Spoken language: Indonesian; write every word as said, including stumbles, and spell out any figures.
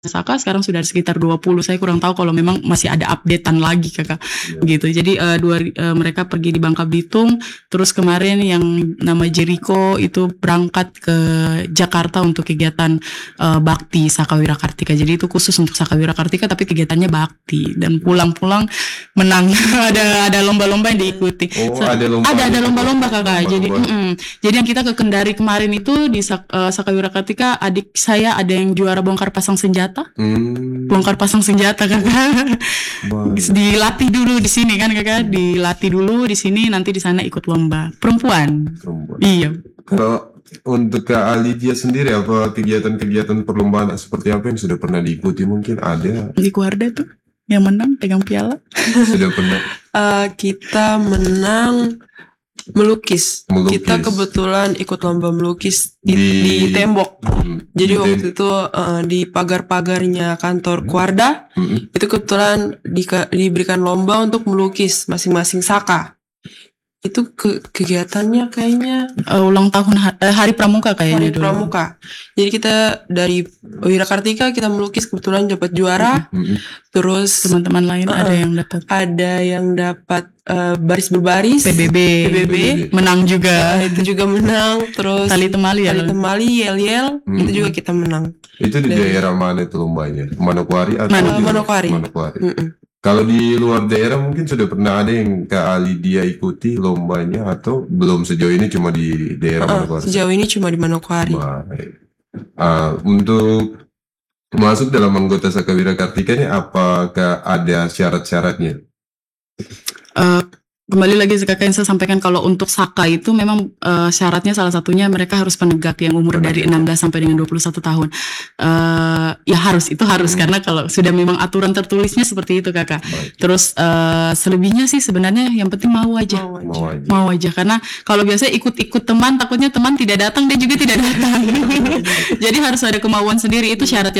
Saka sekarang sudah sekitar dua puluh. Saya kurang tahu kalau memang masih ada updatean lagi kakak, yeah. Gitu. Jadi uh, dua uh, mereka pergi di Bangka Belitung. Terus kemarin yang nama Jericho itu berangkat ke Jakarta untuk kegiatan uh, bakti Saka Wira Kartika. Jadi itu khusus untuk Saka Wira Kartika, tapi kegiatannya bakti. Dan pulang-pulang menang. ada ada lomba-lomba yang diikuti. Oh, so, ada lomba. Ada ada lomba-lomba kakak. Lomba, jadi, lomba. jadi yang kita ke Kendari kemarin itu di uh, Saka Wira Kartika, adik saya ada yang juara bongkar pasang senjata. Hmm. Bongkar pasang senjata kakak. Dilatih dulu di sini kan kakak, dilatih dulu di sini, nanti di sana ikut lomba perempuan. Perempuan. Iya. Kalau untuk Kak Alidia sendiri, apa kegiatan-kegiatan perlombaan seperti apa yang sudah pernah diikuti? Mungkin ada di Kuarda tuh yang menang pegang piala. Sudah pernah. uh, kita menang melukis. melukis. Kita kebetulan ikut lomba melukis di, di, di tembok. Hmm, Jadi di waktu itu uh, di pagar-pagarnya kantor Kuarda, hmm. itu kebetulan di, diberikan lomba untuk melukis masing-masing Saka. Itu ke, kegiatannya kayaknya uh, ulang tahun ha- hari pramuka kayaknya hari dulu. pramuka. Jadi kita dari Wira Kartika kita melukis, kebetulan dapat juara. Mm-hmm. Terus teman-teman lain uh, ada yang dapat ada yang dapat uh, baris berbaris P B B, P B B menang juga. Uh, itu juga menang. Terus tali temali ya. Tali temali yel-yel mm-hmm. itu juga kita menang. Itu di dari, daerah mana itu lombanya? Manokwari atau Mana, Manokwari? Manokwari. Mm-hmm. Kalau di luar daerah mungkin sudah pernah ada yang Kak Alidia ikuti lombanya atau belum sejauh ini cuma di daerah uh, Manokwari? Sejauh ini cuma di Manokwari. Uh, untuk masuk dalam anggota Saka Wira Kartika ini apakah ada syarat-syaratnya? Uh, kembali lagi kakak yang saya sampaikan, kalau untuk Saka itu memang uh, syaratnya salah satunya mereka harus penegak yang umur penegak. Dari enam belas sampai dengan dua puluh satu tahun. Uh, ya harus, itu harus hmm. karena kalau sudah memang aturan tertulisnya seperti itu kakak. Baik. Terus uh, selebihnya sih sebenarnya yang penting mau aja. Mau aja. Mau aja, mau aja. Karena kalau biasanya ikut-ikut teman takutnya teman tidak datang, dia juga tidak datang. Jadi harus ada kemauan sendiri, itu syarat yang